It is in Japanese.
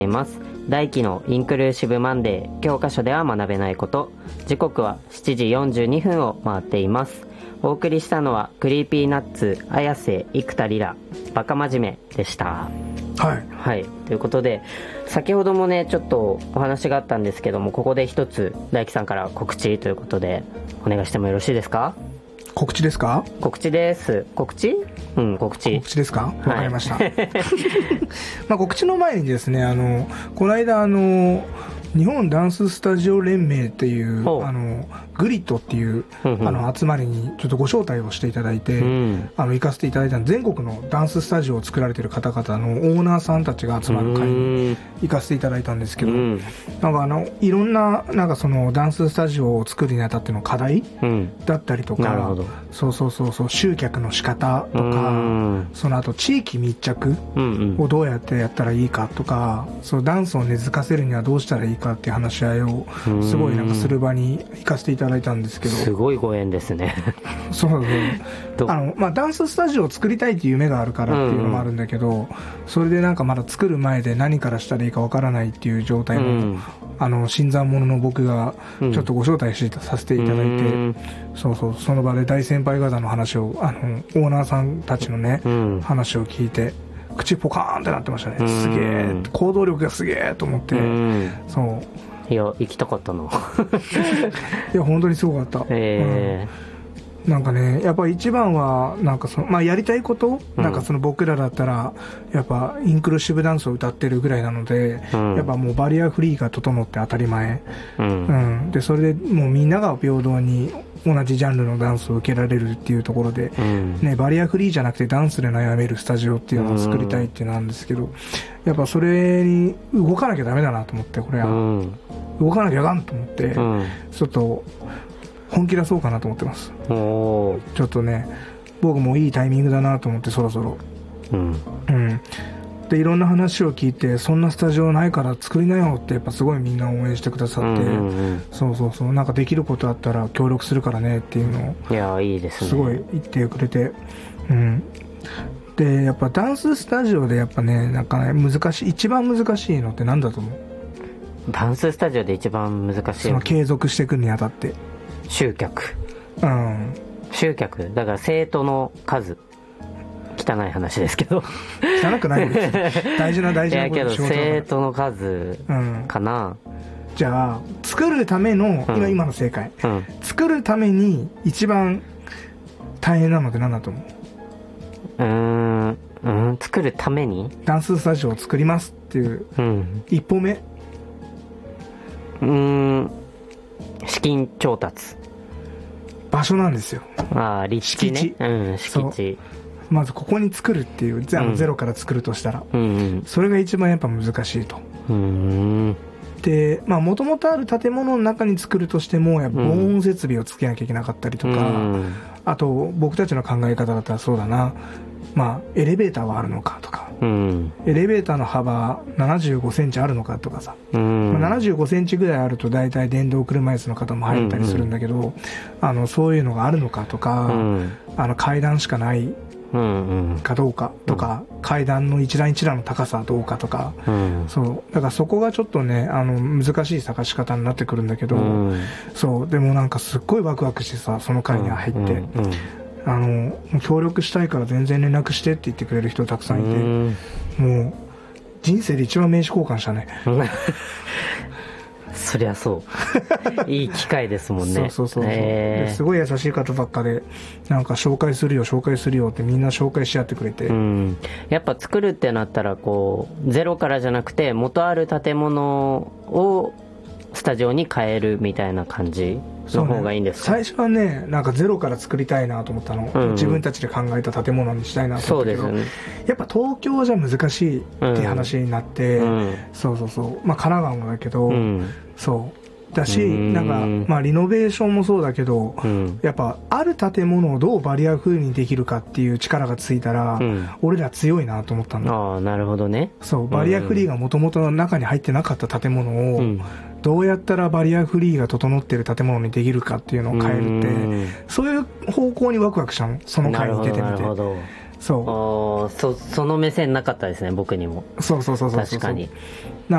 います。大輝のインクルーシブマンデー、教科書では学べないこと。時刻は7時42分を回っています。お送りしたのはクリーピーナッツ、綾瀬、生田リラ、バカ真面目でした。はい、ということで先ほどもねちょっとお話があったんですけども、ここで一つ大輝さんから告知ということでお願いしてもよろしいですか？ 告知ですか？ 告知です。告知ですか？ わかりました、まあ告知の前にですね、この間日本ダンススタジオ連盟っていうグリッドっていう集まりにちょっとご招待をしていただいて、行かせていただいた全国のダンススタジオを作られている方々のオーナーさんたちが集まる会に行かせていただいたんですけど、なんかいろんなそのダンススタジオを作るにあたっての課題だったりとか、そう集客の仕方とか、その後地域密着をどうやってやったらいいかとか、そうダンスを根付かせるにはどうしたらいいかっていう話し合いをすごいする場に行かせていただいたんですけど、 すごいご縁ですね。 そうまあダンススタジオを作りたいっていう夢があるからっていうのもあるんだけど、それでまだ作る前で何からしたらいいかわからないっていう状態の、新参者の僕がちょっとご招待させていただいて、その場で大先輩方の話をオーナーさんたちのね、話を聞いて口ポカーンってなってましたね。すげえ、行動力がすげえと思って、 いや行きたかったの。 いや本当にすごかった。なんかね、やっぱ一番はやりたいこと、僕らだったらやっぱインクルーシブダンスを歌ってるぐらいなので、やっぱもうバリアフリーが整って当たり前、でそれでもうみんなが平等に同じジャンルのダンスを受けられるっていうところで、バリアフリーじゃなくてダンスで悩めるスタジオっていうのを作りたいっていうのなんですけど、やっぱそれに動かなきゃダメだなと思って、これは、動かなきゃあかんと思って、ちょっと本気出そうかなと思ってます。ちょっとね、僕もいいタイミングだなと思って、そろそろでいろんな話を聞いて、そんなスタジオないから作りなよってやっぱすごいみんな応援してくださって、そうできることあったら協力するからねっていうのを、 いやいいですね、 すごい言ってくれて、でやっぱダンススタジオでやっぱね、一番難しいのって何だと思う？ ダンススタジオで一番難しいその継続していくにあたって、 集客。集客だから生徒の数、汚い話ですけど。 汚くないです。大事なこと。いやけど生徒の数かな。 じゃあ作るための、今の正解、作るために一番大変なのって何だと思う？ 作るためにダンススタジオを作りますっていう、一歩目、 資金調達、 場所なんですよ。 立地ね。敷地。 まずここに作るっていう、ゼロから作るとしたら、それが一番やっぱ難しいと。でもともとある建物の中に作るとしても、やっぱ防音設備をつけなきゃいけなかったりとか、あと僕たちの考え方だったらそうだな、エレベーターはあるのかとか、エレベーターの幅75センチあるのかとかさ、75センチぐらいあると大体電動車椅子の方も入ったりするんだけど、そういうのがあるのかとか、階段しかないかどうかとか、階段の一段一段の高さはどうかとか、だからそこがちょっとね、難しい探し方になってくるんだけど、でもすっごいワクワクしてさ、その会に入って、協力したいから全然連絡してって言ってくれる人たくさんいて、もう人生で一番名刺交換したね。 そりゃそういい機会ですもんね。 すごい優しい方ばっかで、紹介するよってみんな紹介し合ってくれて、 やっぱ作るってなったらゼロからじゃなくて元ある建物をスタジオに変えるみたいな感じの方がいいんですか？ 最初はね、ゼロから作りたいなと思ったの、自分たちで考えた建物にしたいなと思ったけど、やっぱ東京じゃ難しいっていう話になって、神奈川もだけど、だし、リノベーションもそうだけど、やっぱある建物をどうバリアフリーにできるかっていう力がついたら、俺ら強いなと思ったんだ。 なるほどね。 バリアフリーがもともと中に入ってなかった建物を、どうやったらバリアフリーが整っている建物にできるかっていうのを変えるって、そういう方向にワクワクしたの、その回に出てみて。 そうその目線なかったですね、僕にも。 そう確かに。